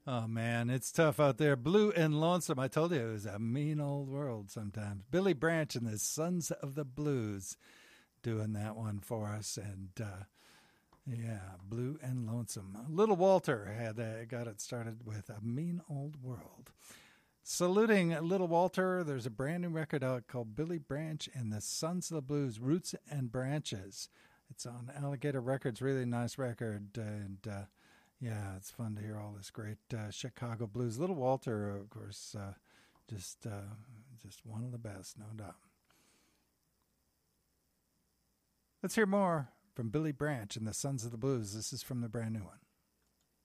Oh, man, it's tough out there. Blue and Lonesome. I told you it was a mean old world sometimes. Billy Branch and the Sons of the Blues doing that one for us. And, yeah, Blue and Lonesome. Little Walter got it started with A Mean Old World. Saluting Little Walter, there's a brand new record out called Billy Branch and the Sons of the Blues, Roots and Branches. It's on Alligator Records, really nice record. And, yeah, it's fun to hear all this great Chicago blues. Little Walter, of course, just one of the best, no doubt. Let's hear more from Billy Branch and the Sons of the Blues. This is from the brand new one.